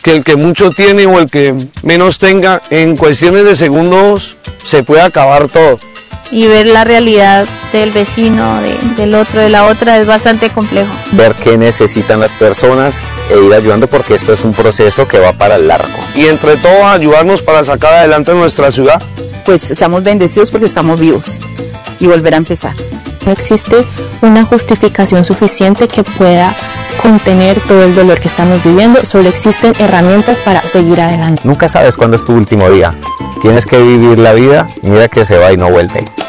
que el que mucho tiene o el que menos tenga, en cuestiones de segundos se puede acabar todo. Y ver la realidad del vecino, del otro, de la otra, es bastante complejo. Ver qué necesitan las personas e ir ayudando, porque esto es un proceso que va para el largo. Y entre todos ayudarnos para sacar adelante nuestra ciudad. Pues estamos bendecidos porque estamos vivos y volver a empezar. No existe una justificación suficiente que pueda contener todo el dolor que estamos viviendo, solo existen herramientas para seguir adelante. Nunca sabes cuándo es tu último día. Tienes que vivir la vida, mira que se va y no vuelve.